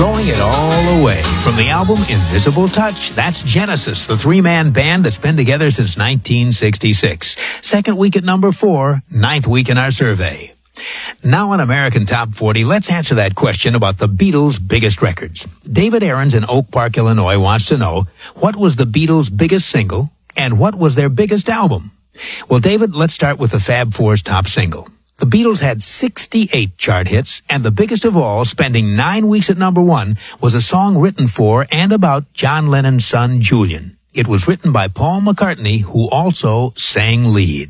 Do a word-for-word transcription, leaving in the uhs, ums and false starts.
throwing it all away. From the album Invisible Touch, that's Genesis, the three-man band that's been together since nineteen sixty-six. Second week at number four, ninth week in our survey. Now on American Top forty, let's answer that question about the Beatles' biggest records. David Aarons in Oak Park, Illinois wants to know, what was the Beatles' biggest single and what was their biggest album? Well, David, let's start with the Fab Four's top single. The Beatles had sixty-eight chart hits, and the biggest of all, spending nine weeks at number one, was a song written for and about John Lennon's son, Julian. It was written by Paul McCartney, who also sang lead.